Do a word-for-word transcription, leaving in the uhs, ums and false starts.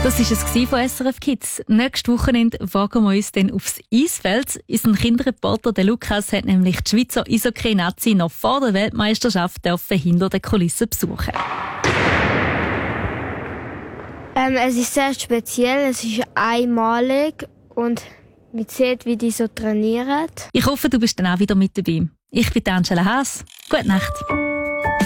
Das war es von S R F Kids. Nächstes Wochenende wagen wir uns dann aufs Eisfeld. Unser Kinderreporter der Lukas hat nämlich die Schweizer Eishockey-Nazi noch vor der Weltmeisterschaft dürfen hinter den Kulissen besuchen. Ähm, es ist sehr speziell, es ist einmalig und man sieht, wie die so trainieren. Ich hoffe, du bist dann auch wieder mit dabei. Ich bin Angela Haas. Gute Nacht.